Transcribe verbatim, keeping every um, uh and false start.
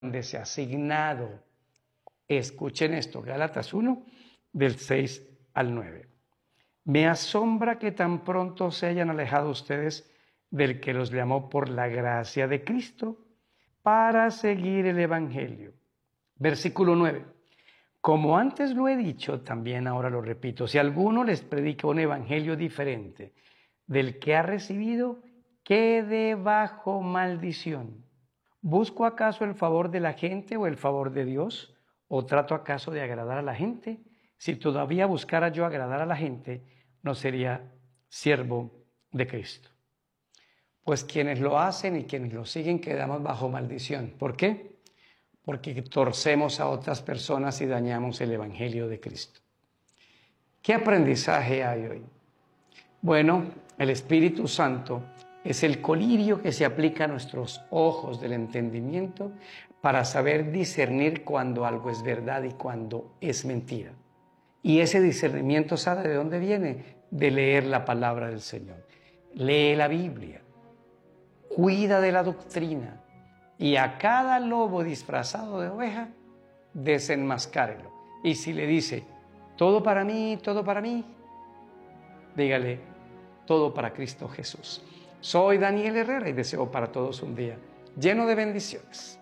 donde se ha asignado. Escuchen esto, Gálatas uno, del seis al nueve. Me asombra que tan pronto se hayan alejado ustedes del que los llamó por la gracia de Cristo para seguir el Evangelio. Versículo nueve. Como antes lo he dicho, también ahora lo repito, si alguno les predica un evangelio diferente del que ha recibido, quede bajo maldición. ¿Busco acaso el favor de la gente o el favor de Dios? ¿O trato acaso de agradar a la gente? Si todavía buscara yo agradar a la gente, no sería siervo de Cristo. Pues quienes lo hacen y quienes lo siguen quedamos bajo maldición. ¿Por qué? Porque torcemos a otras personas y dañamos el Evangelio de Cristo. ¿Qué aprendizaje hay hoy? Bueno, el Espíritu Santo es el colirio que se aplica a nuestros ojos del entendimiento para saber discernir cuando algo es verdad y cuando es mentira. Y ese discernimiento, ¿sabe de dónde viene? De leer la palabra del Señor. Lee la Biblia, cuida de la doctrina, y a cada lobo disfrazado de oveja, desenmascárelo. Y si le dice, todo para mí, todo para mí, dígale, todo para Cristo Jesús. Soy Daniel Herrera y deseo para todos un día lleno de bendiciones.